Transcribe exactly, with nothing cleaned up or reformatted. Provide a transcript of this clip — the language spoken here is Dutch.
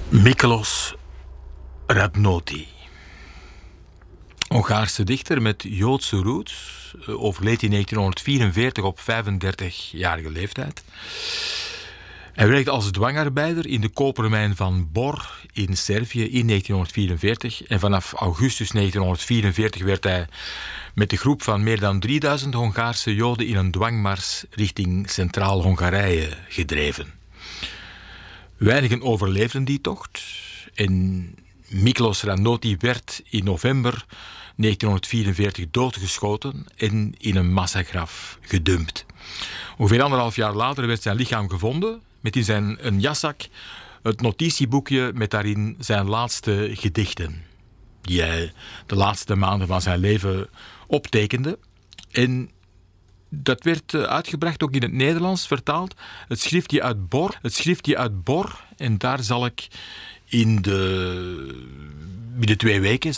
Miklos Radnoti. Hongaarse dichter met Joodse roots, overleed in negentienhonderdvierenveertig op vijfendertigjarige leeftijd. Hij werkte als dwangarbeider in de kopermijn van Bor in Servië in negentienhonderdvierenveertig. En vanaf augustus negentienhonderdvierenveertig werd hij met een groep van meer dan drieduizend Hongaarse Joden in een dwangmars richting Centraal Hongarije gedreven. Weinigen overleefden die tocht en Miklos Radnoti werd in november negentienhonderdvierenveertig doodgeschoten en in een massagraf gedumpt. Ongeveer anderhalf jaar later werd zijn lichaam gevonden met in zijn een jaszak het notitieboekje met daarin zijn laatste gedichten, die hij de laatste maanden van zijn leven optekende. En dat werd uitgebracht ook in het Nederlands, vertaald. Het schriftje uit Bor. Het schriftje uit Bor. En daar zal ik in de, binnen twee weken